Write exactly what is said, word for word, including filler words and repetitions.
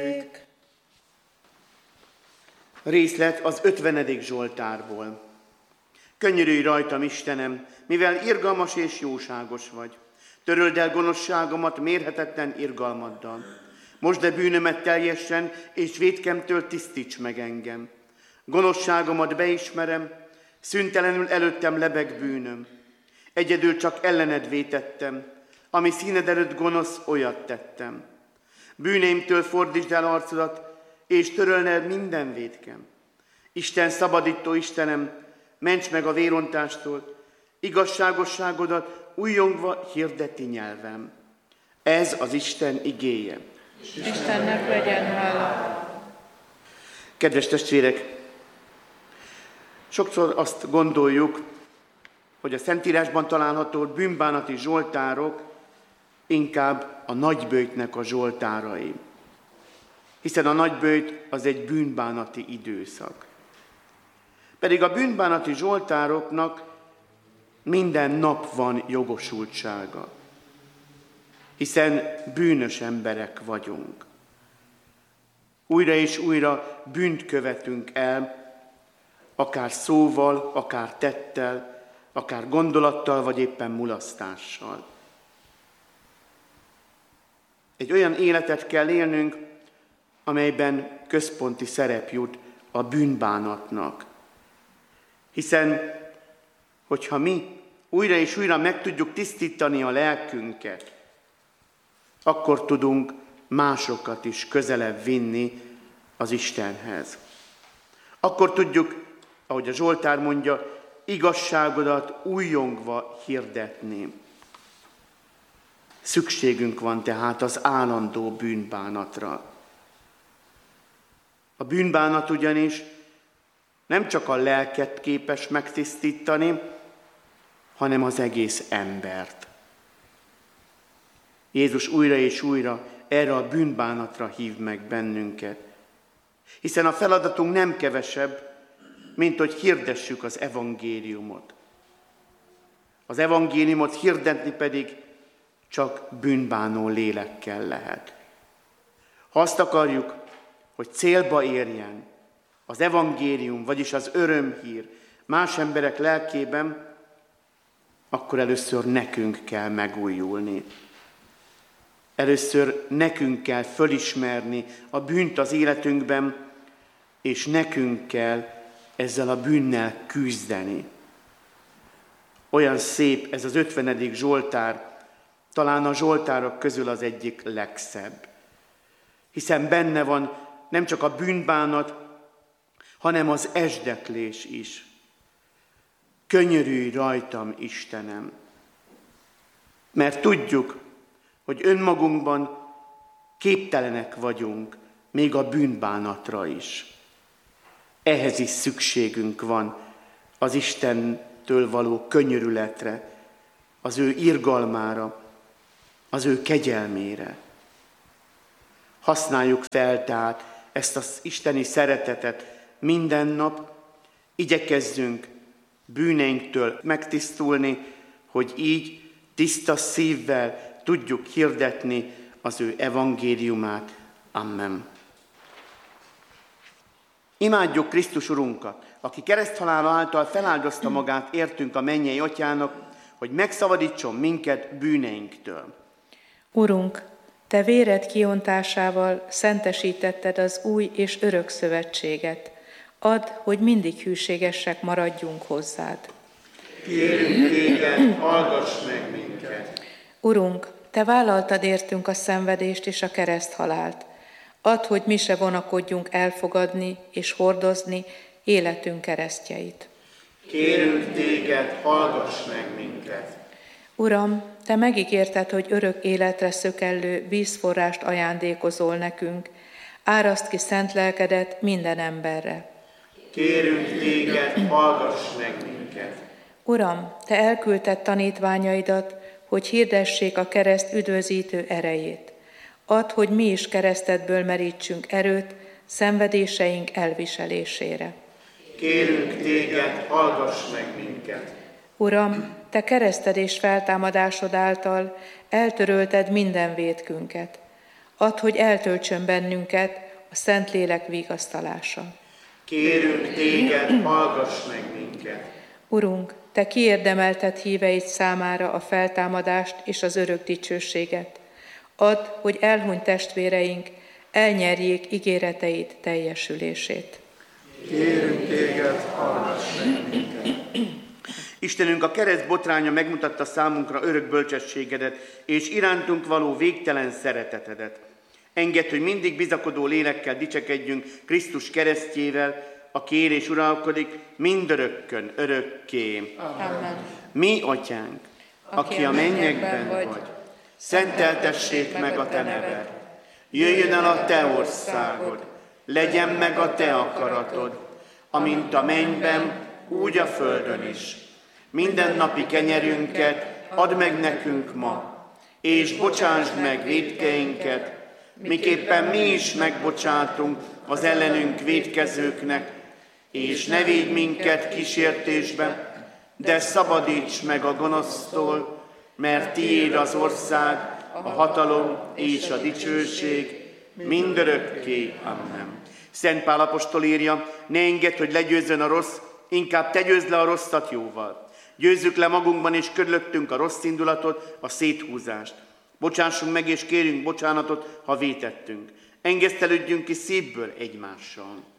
Részlet az ötvenedik Zsoltárból. Könyörülj rajtam, Istenem, mivel irgalmas és jóságos vagy. Töröld el gonoszságomat mérhetetlen irgalmaddal. Mosd le bűnömet teljesen, és vétkemtől tisztíts meg engem. Gonoszságomat beismerem, szüntelenül előttem lebeg bűnöm. Egyedül csak ellened vétettem, ami színed előtt gonosz, olyat tettem. Bűneimtől fordítsd el arcodat, és törölne el minden vétkem. Isten szabadító Istenem, ments meg a vérontástól, igazságosságodat újjongva hirdeti nyelvem. Ez az Isten igéje. Istennek legyen hála. Kedves testvérek, sokszor azt gondoljuk, hogy a Szentírásban található bűnbánati zsoltárok inkább a nagyböjtnek a zsoltárai. Hiszen a nagyböjt az egy bűnbánati időszak. Pedig a bűnbánati zsoltároknak minden nap van jogosultsága. Hiszen bűnös emberek vagyunk. Újra és újra bűnt követünk el, akár szóval, akár tettel, akár gondolattal, vagy éppen mulasztással. Egy olyan életet kell élnünk, amelyben központi szerep jut a bűnbánatnak. Hiszen, hogyha mi újra és újra meg tudjuk tisztítani a lelkünket, akkor tudunk másokat is közelebb vinni az Istenhez. Akkor tudjuk, ahogy a Zsoltár mondja, igazságodat újjongva hirdetni. Szükségünk van tehát az állandó bűnbánatra. A bűnbánat ugyanis nem csak a lelket képes megtisztítani, hanem az egész embert. Jézus újra és újra erre a bűnbánatra hív meg bennünket. Hiszen a feladatunk nem kevesebb, mint hogy hirdessük az evangéliumot. Az evangéliumot hirdetni pedig csak bűnbánó lélekkel lehet. Ha azt akarjuk, hogy célba érjen az evangélium, vagyis az örömhír más emberek lelkében, akkor először nekünk kell megújulni. Először nekünk kell fölismerni a bűnt az életünkben, és nekünk kell ezzel a bűnnel küzdeni. Olyan szép ez az ötvenedik Zsoltár, talán a zsoltárok közül az egyik legszebb. Hiszen benne van nem csak a bűnbánat, hanem az esdeklés is. Könyörülj rajtam, Istenem! Mert tudjuk, hogy önmagunkban képtelenek vagyunk, még a bűnbánatra is. Ehhez is szükségünk van az Istentől való könyörületre, az ő irgalmára, az ő kegyelmére. Használjuk fel tehát ezt az isteni szeretetet minden nap, igyekezzünk bűneinktől megtisztulni, hogy így tiszta szívvel tudjuk hirdetni az ő evangéliumát. Amen. Imádjuk Krisztus Urunkat, aki kereszthalála által feláldozta magát értünk a mennyei Atyának, hogy megszabadítson minket bűneinktől. Urunk, Te véred kiontásával szentesítetted az új és örök szövetséget. Add, hogy mindig hűségesek maradjunk hozzád. Kérünk Téged, hallgass meg minket! Urunk, Te vállaltad értünk a szenvedést és a kereszthalált. Add, hogy mi se vonakodjunk elfogadni és hordozni életünk keresztjeit. Kérünk Téged, hallgass meg minket! Uram, Te megígérted, hogy örök életre szökellő vízforrást ajándékozol nekünk. Áraszd ki szent lelkedet minden emberre. Kérünk Téged, hallgass meg minket! Uram, Te elküldted tanítványaidat, hogy hirdessék a kereszt üdvözítő erejét. Add, hogy mi is keresztedből merítsünk erőt szenvedéseink elviselésére. Kérünk Téged, hallgass meg minket! Uram, Te kereszted és feltámadásod által eltörölted minden vétkünket. Add, hogy eltöltsön bennünket a Szentlélek vigasztalása. Kérünk téged, hallgass meg minket! Urunk, te kiérdemelted híveid számára a feltámadást és az örök dicsőséget. Add, hogy elhunyt testvéreink elnyerjék ígéreteid teljesülését. Kérünk téged, hallgass meg minket! Istenünk, a kereszt botránya megmutatta számunkra örök bölcsességedet és irántunk való végtelen szeretetedet. Engedd, hogy mindig bizakodó lélekkel dicsekedjünk Krisztus keresztjével, aki él és uralkodik mindörökkön, örökké. Amen. Mi, Atyánk, aki a mennyekben vagy, szenteltessék meg a te neved. Jöjjön el a te országod, legyen meg a te akaratod, amint a mennyben, úgy a földön is. Mindennapi kenyerünket add meg nekünk ma, és bocsásd meg vétkeinket, miképpen mi is megbocsátunk az ellenünk vétkezőknek, és ne védj minket kísértésbe, de szabadíts meg a gonosztól, mert tiéd az ország, a hatalom és a dicsőség mindörökké. Amen. Szent Pál apostol írja, ne engedd, hogy legyőzzön a rossz, inkább te győzd le a rosszat jóval. Győzzük le magunkban és körülöttünk a rossz indulatot, a széthúzást. Bocsássunk meg és kérjünk bocsánatot, ha vétettünk. Engesztelődjünk ki szívből egymással.